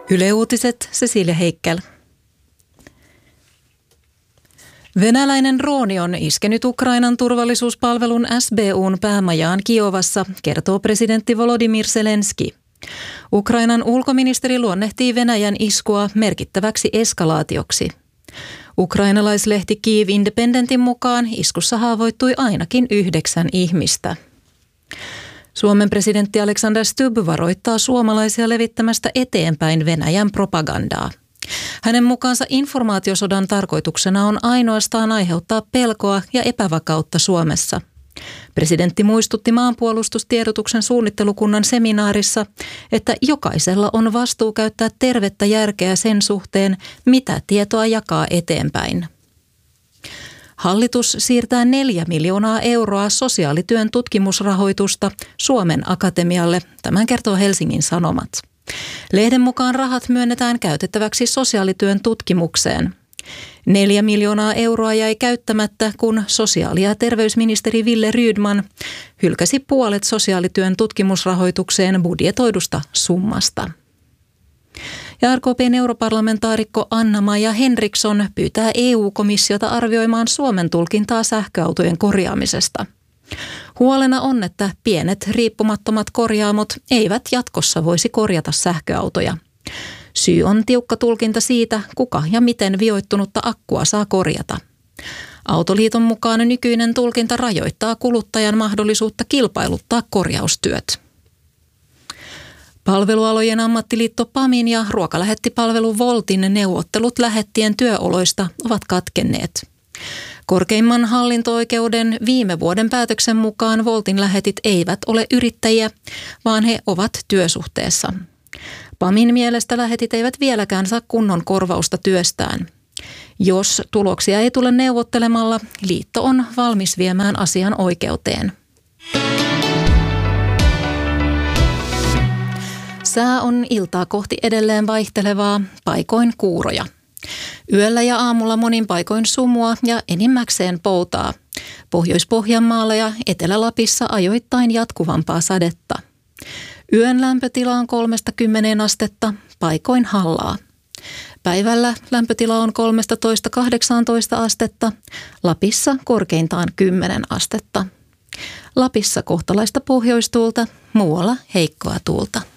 Yle Uutiset, Cecilia Heikkel. Venäläinen drooni on iskenyt Ukrainan turvallisuuspalvelun SBU:n päämajaan Kiovassa, kertoo presidentti Volodymyr Zelenskyi. Ukrainan ulkoministeri luonnehtii Venäjän iskua merkittäväksi eskalaatioksi. Ukrainalaislehti Kyiv Independentin mukaan iskussa haavoittui ainakin 9 ihmistä. Suomen presidentti Alexander Stubb varoittaa suomalaisia levittämästä eteenpäin Venäjän propagandaa. Hänen mukaansa informaatiosodan tarkoituksena on ainoastaan aiheuttaa pelkoa ja epävakautta Suomessa. Presidentti muistutti maanpuolustustiedotuksen suunnittelukunnan seminaarissa, että jokaisella on vastuu käyttää tervettä järkeä sen suhteen, mitä tietoa jakaa eteenpäin. Hallitus siirtää 4 miljoonaa euroa sosiaalityön tutkimusrahoitusta Suomen Akatemialle, tämän kertoo Helsingin Sanomat. Lehden mukaan rahat myönnetään käytettäväksi sosiaalityön tutkimukseen. 4 miljoonaa euroa jäi käyttämättä, kun sosiaali- ja terveysministeri Wille Rydman hylkäsi puolet sosiaalityön tutkimusrahoitukseen budjetoidusta summasta. Ja RKP:n europarlamentaarikko Anna-Maja Henriksson pyytää EU-komissiota arvioimaan Suomen tulkintaa sähköautojen korjaamisesta. Huolena on, että pienet riippumattomat korjaamot eivät jatkossa voisi korjata sähköautoja. Syy on tiukka tulkinta siitä, kuka ja miten vioittunutta akkua saa korjata. Autoliiton mukaan nykyinen tulkinta rajoittaa kuluttajan mahdollisuutta kilpailuttaa korjaustyöt. Palvelualojen ammattiliitto PAMin ja ruokalähettipalvelu Woltin neuvottelut lähettien työoloista ovat katkenneet. Korkeimman hallinto-oikeuden viime vuoden päätöksen mukaan Woltin lähetit eivät ole yrittäjiä, vaan he ovat työsuhteessa. PAMin mielestä lähetit eivät vieläkään saa kunnon korvausta työstään. Jos tuloksia ei tule neuvottelemalla, liitto on valmis viemään asian oikeuteen. Sää on iltaa kohti edelleen vaihtelevaa, paikoin kuuroja. Yöllä ja aamulla monin paikoin sumua ja enimmäkseen poutaa. Pohjois-Pohjanmaalla ja Etelä-Lapissa ajoittain jatkuvampaa sadetta. Yön lämpötila on 3–10 astetta, paikoin hallaa. Päivällä lämpötila on 13–18 astetta, Lapissa korkeintaan 10 astetta. Lapissa kohtalaista pohjoistuulta, muualla heikkoa tuulta.